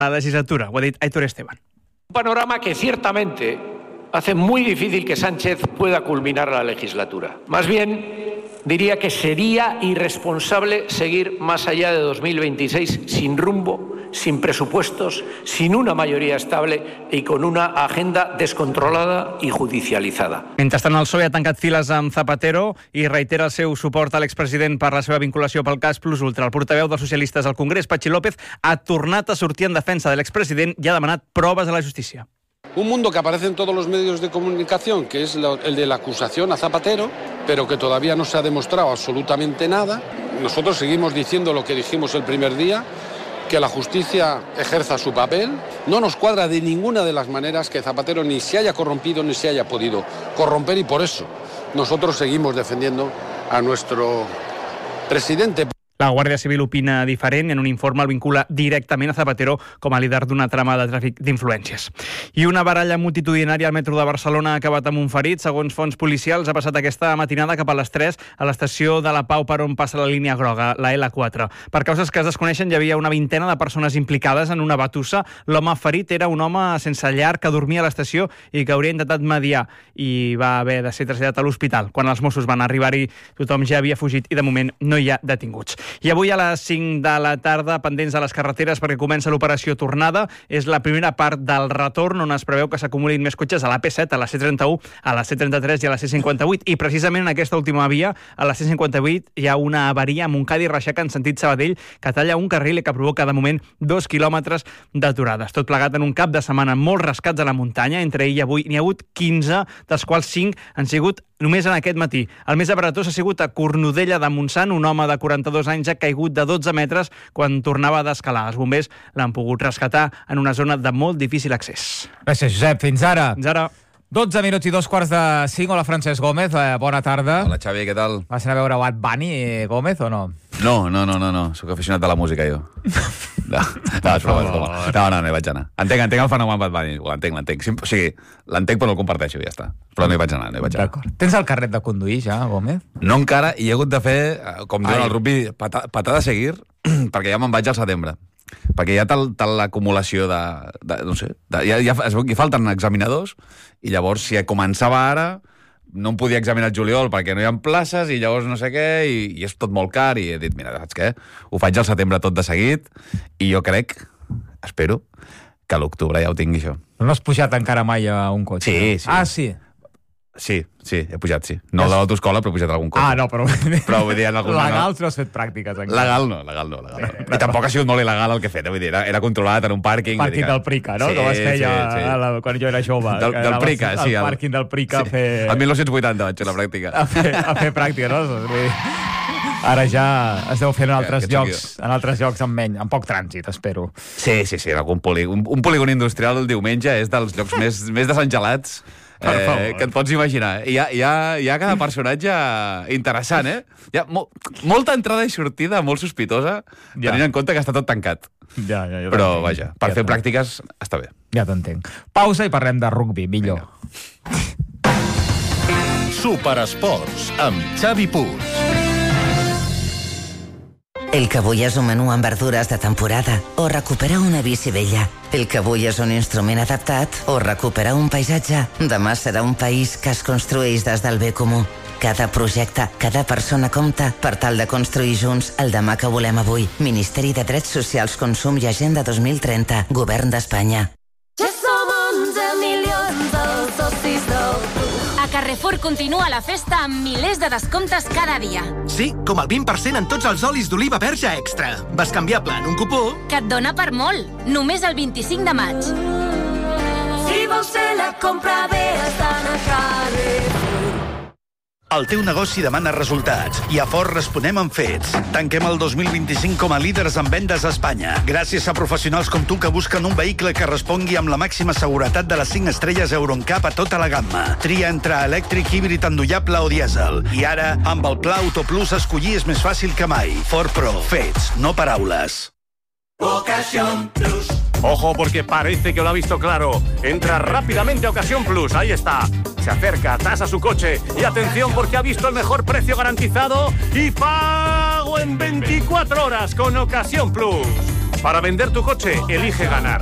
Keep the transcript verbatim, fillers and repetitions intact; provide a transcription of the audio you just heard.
la legislatura. Ho ha dit Aitor Esteban. Un panorama que ciertamente hace muy difícil que Sánchez pueda culminar la legislatura. Más bien, diría que sería irresponsable seguir más allá de dos mil veintiséis sin rumbo, sin presupuestos, sin una mayoría estable y con una agenda descontrolada y judicializada. Mentrestant, el P S O E ha tancat files amb Zapatero i reitera el seu suport a l'expresident per la seva vinculació pel cas Plus Ultra. El portaveu dels socialistes al Congrés, Patxi López, ha tornat a sortir en defensa de l'expresident i ha demanat proves a la justícia. Un mundo que aparece en todos los medios de comunicación, que es el de la acusación a Zapatero, pero que todavía no se ha demostrado absolutamente nada. Nosotros seguimos diciendo lo que dijimos el primer día, que la justicia ejerza su papel. No nos cuadra de ninguna de las maneras que Zapatero ni se haya corrompido ni se haya podido corromper, y por eso nosotros seguimos defendiendo a nuestro presidente. La Guàrdia Civil opina diferent. En un informe el vincula directament a Zapatero com a líder d'una trama de tràfic d'influències. I una baralla multitudinària al metro de Barcelona ha acabat amb un ferit. Segons fonts policials, ha passat aquesta matinada cap a les tres a l'estació de la Pau per on passa la línia groga, la L quatre. Per causes que es desconeixen, hi havia una vintena de persones implicades en una batussa. L'home ferit era un home sense llar que dormia a l'estació i que hauria intentat mediar i va haver de ser traslladat a l'hospital. Quan els Mossos van arribar-hi, tothom ja havia fugit i de moment no hi ha detinguts. I avui a les cinc de la tarda, pendents de les carreteres perquè comença l'operació Tornada. És la primera part del retorn on es preveu que s'acumulin més cotxes a la P set, a la C trenta-u, a la C trenta-tres i a la C cinquanta-vuit. I precisament en aquesta última via, a la C cinquanta-vuit, hi ha una avaria a Montcada i Reixac en sentit Sabadell que talla un carril i que provoca de moment dos quilòmetres d'aturades. Tot plegat en un cap de setmana molt rascats a la muntanya. Entre ahir i avui n'hi ha hagut quinze, dels quals cinc han sigut només en aquest matí. El més aparatós ha sigut a Cornudella de Montsant. Un home de quaranta-dos anys ha caigut de dotze metres quan tornava d'escalar. Els bombers l'han pogut rescatar en una zona de molt difícil accés. Gràcies, Josep. Fins ara. Fins ara. dotze minuts i dos quarts de cinc. Hola, Francesc Gómez. Eh, bona tarda. Hola, Xavi, què tal? Vas anar a veure Bad Bunny, eh, Gómez, o no? No, no, no, no, no. Soc aficionat a la música, jo. No, no, és broma, és broma. No, no, no hi vaig anar. Entenc, entenc el fenomen Bad Bunny. L'entenc, l'entenc. O sigui, l'entenc però no el comparteixo, ja està. Però no hi vaig anar, no hi vaig anar. D'acord. Tens el carnet de conduir ja, Gómez? No encara, i he hagut de fer, com diuen el rugby, patada patà de seguir, perquè ja me'n vaig al setembre. Perquè hi ha tal, tal l'acumulació de, de... No sé, de, ja, ja, es veu que falten examinadors, i llavors, si començava ara, no em podia examinar el juliol perquè no hi ha places, i llavors no sé què, i, i és tot molt car, i he dit, mira, saps què? Ho faig al setembre tot de seguit, i jo crec, espero, que a l'octubre ja ho tingui això. No has pujat encara mai a un cotxe? Sí, sí. Ah, sí? Sí, sí, he pujat, sí. No de l'autoescola, però he pujat a algun cotxe. Ah, no, però... però vull dir, en algun Legals no has fet pràctiques encara. Legal no, legal no. Legal no. I tampoc ha sigut molt il·legal el que he fet, vull dir, era, era controlat en un pàrquing. Pàrquing del Prica, no? Sí, Com es feia sí, sí. la, quan jo era jove. Del, del Prica, sí. El pàrquing del Prica sí. a fer... El mil nou-cents vuitanta vaig fer la pràctica. A fer, a fer pràctica, no? Vull dir, ara ja es deu fer en altres que, llocs, en altres llocs amb menys, amb poc trànsit, espero. Sí, sí, sí, en algun polígon. Un, un polígon industrial el diumenge és dels llocs més, més desengelats eh, que et pots imaginar. Hi ha, hi, ha, hi ha cada personatge interessant, eh? Hi ha mo molta entrada i sortida molt sospitosa, ja. Tenint en compte que està tot tancat. Ja, ja, ja Però, vaja, per ja fer pràctiques està bé. Ja t'entenc. Pausa i parlem de rugby, millor. Superesports, amb Xavi Puig. El que avui és un menú amb verdures de temporada o recuperar una bici vella. El que avui és un instrument adaptat o recuperar un paisatge. Demà serà un país que es construeix des del bé comú. Cada projecte, cada persona compta per tal de construir junts el demà que volem avui. Ministeri de Drets Socials, Consum i Agenda dos mil trenta. Govern d'Espanya. Ja som onze milions els socis del club. A Carrefour continua la festa amb milers de descomptes cada dia. Sí, com el vint per cent en tots els olis d'oliva verge extra. Bescanviable en un cupó que et dona per molt. Només el vint-i-cinc de maig. Si vols fer la compra bé, estan a Carrefour. El teu negoci demana resultats i a Ford responem amb fets. Tanquem el dos mil vint-i-cinc com a líders en vendes a Espanya, gràcies a professionals com tu que busquen un vehicle que respongui amb la màxima seguretat de les cinc estrelles Euro N C A P a tota la gamma. Tria entre elèctric, híbrid endollable o dièsel. I ara, amb el Pla Auto Plus, escollir és més fàcil que mai. Ford Pro. Fets, no paraules. Ocasión Plus. Ojo, porque parece que lo ha visto claro. Entra rápidamente a Ocasión Plus. Ahí está. Se acerca, tasa su coche. Y atención, porque ha visto el mejor precio garantizado y pago en veinticuatro horas con Ocasión Plus. Para vender tu coche, elige ganar.